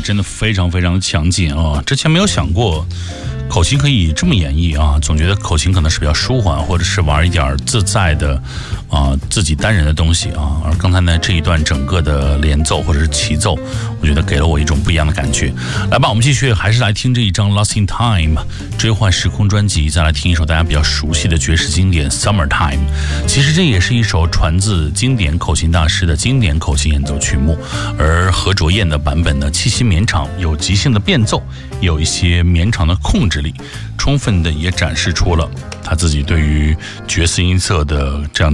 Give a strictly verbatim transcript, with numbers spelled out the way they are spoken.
真的非常非常强劲啊！之前没有想过口琴可以这么演绎啊，总觉得口琴可能是比较舒缓，或者是玩一点自在的啊自己单人的东西啊。而刚才呢这一段整个的连奏或者是齐奏，我觉得给了我一种不一样的感觉。来吧，我们继续还是来听这一张 Lost in Time 追幻时空专辑，再来听一首大家比较熟悉的爵士经典 Summertime。其实这也是一首传自经典口琴大师的经典口琴演奏曲目，而何卓燕的版本呢，气息绵长，有即兴的变奏，有一些绵长的控制力，充分的也展示出了他自己对于爵士音色的这样